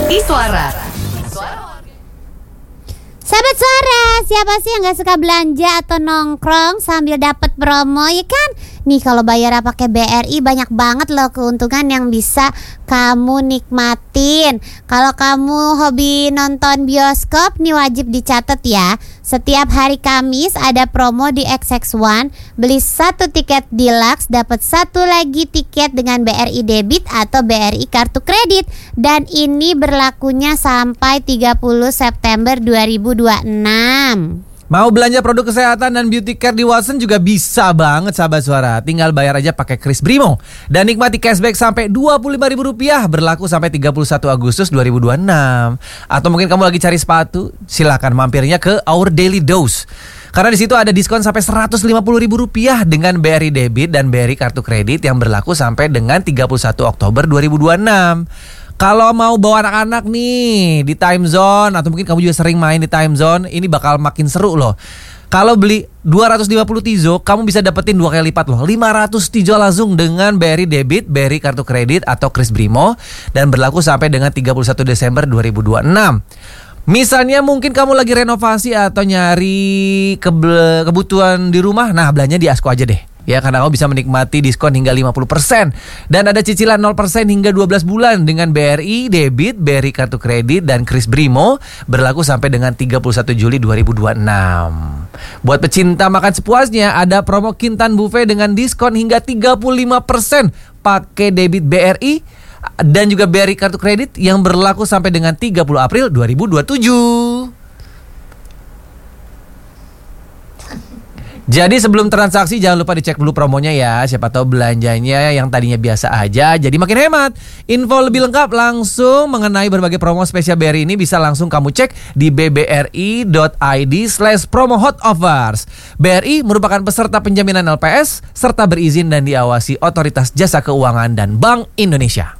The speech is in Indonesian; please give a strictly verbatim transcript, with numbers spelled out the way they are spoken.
Iswara. Sahabat Suara, siapa sih yang gak suka belanja atau nongkrong sambil dapat promo, ya kan? Nih kalau bayar pakai B R I banyak banget loh keuntungan yang bisa kamu nikmatin. Kalau kamu hobi nonton bioskop, nih wajib dicatat ya. Setiap hari Kamis ada promo di X X One. Beli satu tiket deluxe dapat satu lagi tiket dengan B R I debit atau B R I kartu kredit. Dan ini berlakunya sampai tiga puluh September dua ribu dua puluh enam. Mau belanja produk kesehatan dan beauty care di Watson juga bisa banget sahabat Suara. Tinggal bayar aja pakai Kris Brimo dan nikmati cashback sampai dua puluh lima ribu rupiah, berlaku sampai tiga puluh satu Agustus dua ribu dua puluh enam. Atau mungkin kamu lagi cari sepatu, silakan mampirnya ke Our Daily Dose. Karena di situ ada diskon sampai seratus lima puluh ribu rupiah dengan B R I debit dan B R I kartu kredit yang berlaku sampai dengan tiga puluh satu Oktober dua ribu dua puluh enam. Kalau mau bawa anak-anak nih di time zone, atau mungkin kamu juga sering main di time zone, ini bakal makin seru loh. Kalau beli dua ratus lima puluh Tizo, kamu bisa dapetin dua kali lipat loh, lima ratus Tizo langsung dengan B R I debit, B R I kartu kredit atau Kris Brimo, dan berlaku sampai dengan tiga puluh satu Desember dua ribu dua puluh enam. Misalnya mungkin kamu lagi renovasi atau nyari kebe- kebutuhan di rumah, nah belanja di Asko aja deh. Ya, karena kamu bisa menikmati diskon hingga lima puluh persen. Dan ada cicilan nol persen hingga dua belas bulan dengan B R I debit, B R I kartu kredit, dan Kris Brimo, berlaku sampai dengan tiga puluh satu Juli dua ribu dua puluh enam. Buat pecinta makan sepuasnya, ada promo Kintan Buffet dengan diskon hingga tiga puluh lima persen pakai debit B R I dan juga B R I kartu kredit yang berlaku sampai dengan tiga puluh April dua ribu dua puluh tujuh. Jadi sebelum transaksi jangan lupa dicek dulu promonya ya. Siapa tahu belanjanya yang tadinya biasa aja jadi makin hemat. Info lebih lengkap langsung mengenai berbagai promo spesial B R I ini bisa langsung kamu cek di bbri dot i d slash promo hot offers. B R I merupakan peserta penjaminan L P S serta berizin dan diawasi Otoritas Jasa Keuangan dan Bank Indonesia.